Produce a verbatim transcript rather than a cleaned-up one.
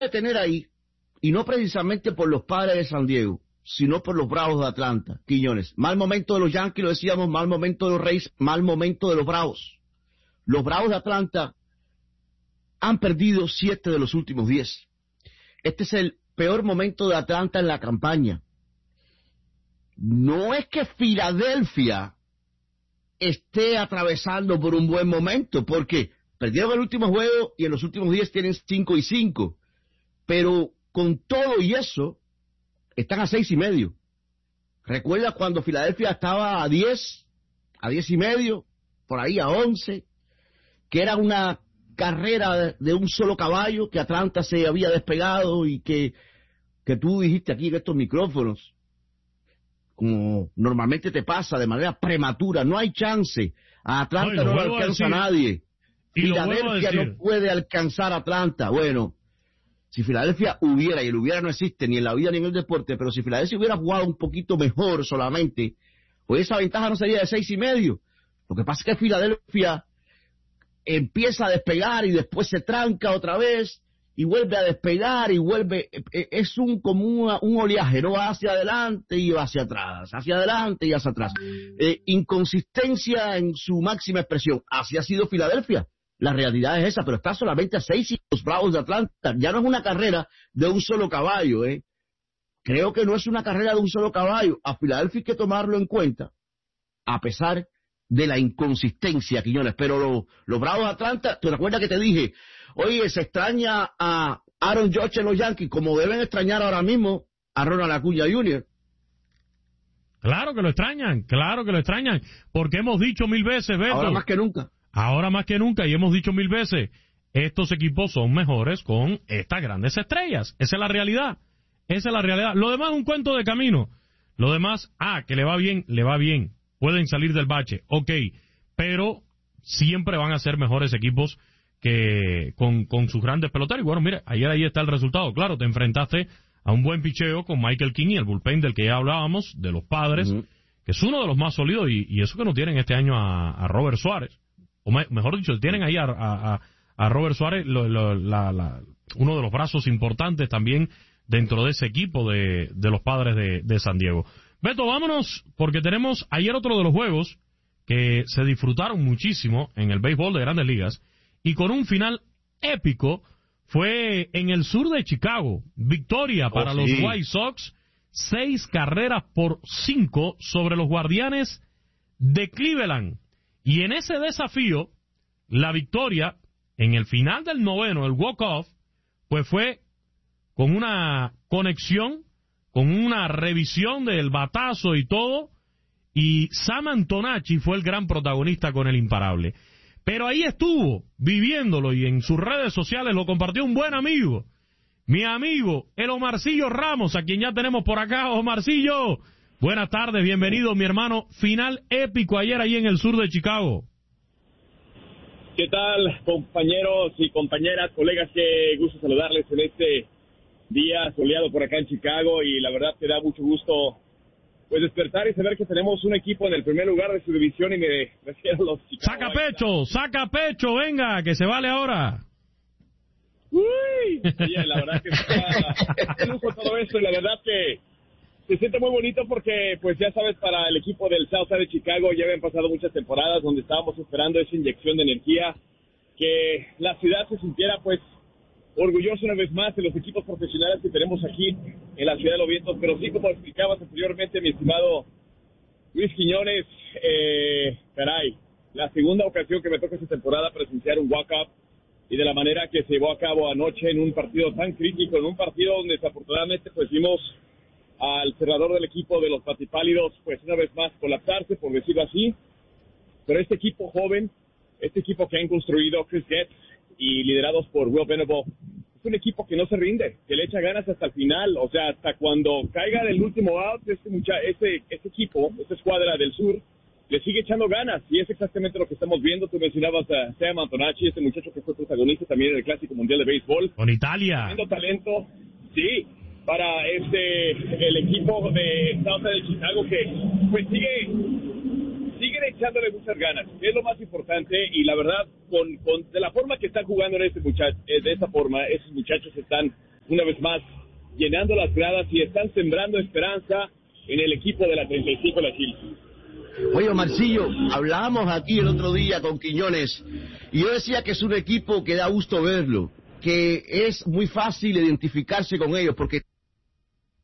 detener ahí, y no precisamente por los Padres de San Diego, sino por los Bravos de Atlanta, Quiñones. Mal momento de los Yankees, lo decíamos, mal momento de los Rays, mal momento de los Bravos. Los Bravos de Atlanta han perdido siete de los últimos diez. Este es el peor momento de Atlanta en la campaña. No es que Filadelfia esté atravesando por un buen momento, porque perdieron el último juego y en los últimos diez tienen cinco y cinco. Pero con todo y eso, están a seis y medio. ¿Recuerdas cuando Filadelfia estaba a diez, a diez y medio, por ahí a once, que era una carrera de un solo caballo, que Atlanta se había despegado y que, que tú dijiste aquí en estos micrófonos, como normalmente te pasa, de manera prematura, no hay chance, a Atlanta no, no lo alcanza a nadie, Filadelfia no puede alcanzar a Atlanta. Bueno, si Filadelfia hubiera, y el hubiera no existe ni en la vida ni en el deporte, pero si Filadelfia hubiera jugado un poquito mejor solamente, pues esa ventaja no sería de seis y medio. Lo que pasa es que Filadelfia empieza a despegar y después se tranca otra vez y vuelve a despegar y vuelve, es un como una, un oleaje, no va hacia adelante y va hacia atrás, hacia adelante y hacia atrás. Eh, inconsistencia en su máxima expresión. Así ha sido Filadelfia. La realidad es esa, pero está solamente a seis y los Bravos de Atlanta. Ya no es una carrera de un solo caballo, ¿eh? Creo que no es una carrera de un solo caballo. A Filadelfia hay que tomarlo en cuenta, a pesar de la inconsistencia, Quiñones. Pero lo, los Bravos de Atlanta, ¿te recuerdas que te dije? Oye, se extraña a Aaron Judge en los Yankees, como deben extrañar ahora mismo a Ronald Acuña junior Claro que lo extrañan, claro que lo extrañan, porque hemos dicho mil veces, Beto. Ahora más que nunca. Ahora más que nunca, y hemos dicho mil veces, estos equipos son mejores con estas grandes estrellas. Esa es la realidad, esa es la realidad. Lo demás es un cuento de camino. Lo demás, ah, que le va bien, le va bien. Pueden salir del bache, ok, pero siempre van a ser mejores equipos que con, con sus grandes peloteros. Y bueno, mire, ayer ahí está el resultado. Claro, te enfrentaste a un buen picheo con Michael King y el bullpen del que ya hablábamos, de los Padres, uh-huh. que es uno de los más sólidos, y, y eso que no tienen este año a, a Robert Suárez. O me, mejor dicho, tienen ahí a, a, a Robert Suárez, lo, lo, la, la, uno de los brazos importantes también dentro de ese equipo de, de los Padres de, de San Diego. Beto, vámonos, porque tenemos ayer otro de los juegos que se disfrutaron muchísimo en el béisbol de Grandes Ligas, y con un final épico. Fue en el sur de Chicago, victoria oh, para sí. los White Sox, seis carreras por cinco sobre los Guardianes de Cleveland. Y en ese desafío, la victoria, en el final del noveno, el walk-off, pues fue con una conexión, con una revisión del batazo y todo, y Sam Antonacci fue el gran protagonista con el imparable. Pero ahí estuvo, viviéndolo, y en sus redes sociales lo compartió un buen amigo, mi amigo, el Omarcillo Ramos, a quien ya tenemos por acá. Omarcillo, buenas tardes, bienvenido, mi hermano. Final épico ayer ahí en el sur de Chicago. ¿Qué tal, compañeros y compañeras, colegas? Qué gusto saludarles en este día soleado por acá en Chicago, y la verdad que da mucho gusto pues despertar y saber que tenemos un equipo en el primer lugar de su división, y me refiero a los Chicago. Saca pecho, saca pecho, venga, que se vale ahora. Uy, oye, la verdad que está de lujo todo esto, y la verdad que se siente muy bonito porque, pues ya sabes, para el equipo del Southside de Chicago ya habían pasado muchas temporadas donde estábamos esperando esa inyección de energía, que la ciudad se sintiera pues orgulloso una vez más de los equipos profesionales que tenemos aquí en la ciudad de Los Vientos. Pero sí, como explicabas anteriormente, mi estimado Luis Quiñones, eh, caray, la segunda ocasión que me toca esta temporada presenciar un walk-up, y de la manera que se llevó a cabo anoche en un partido tan crítico, en un partido donde desafortunadamente pues vimos al cerrador del equipo de los Patipálidos pues una vez más colapsarse, por decirlo así. Pero este equipo joven, este equipo que han construido Chris Getz y liderados por Will Venable, es un equipo que no se rinde, que le echa ganas hasta el final, o sea, hasta cuando caiga del último out, este, mucha, este, este equipo, esta escuadra del sur, le sigue echando ganas, y es exactamente lo que estamos viendo. Tú mencionabas a Sam Antonacci, este muchacho que fue protagonista también en el Clásico Mundial de Béisbol. Con Italia. Teniendo talento, sí, para este, el equipo de Southside de Chicago, que pues sigue... siguen echándole muchas ganas, es lo más importante, y la verdad, con, con de la forma que están jugando en este muchacho, de esta forma, esos muchachos están una vez más llenando las gradas y están sembrando esperanza en el equipo de la treinta y cinco La Chile. Oye, Marcillo, hablábamos aquí el otro día con Quiñones y yo decía que es un equipo que da gusto verlo, que es muy fácil identificarse con ellos porque